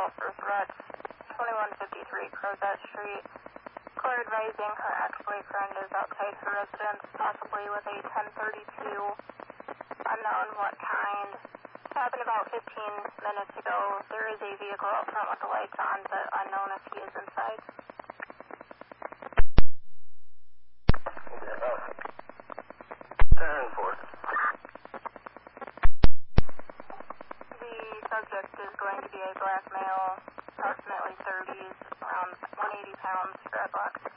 call for threats. 2153 Crozet Street. Caller advising her ex-boyfriend is outside her residence, possibly with a 1032. Unknown what kind. Happened about 15 minutes ago. There is a vehicle out front with the lights on, but unknown if he is inside. Turn for it. The subject is going to be a black male, approximately 30s, around 180 pounds, dreadlocks.